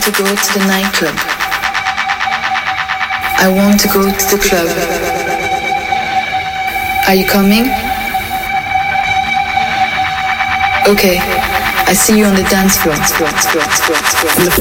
to go to the nightclub. I want to go to the club. Are you coming? Okay, I see you on the dance floor. On the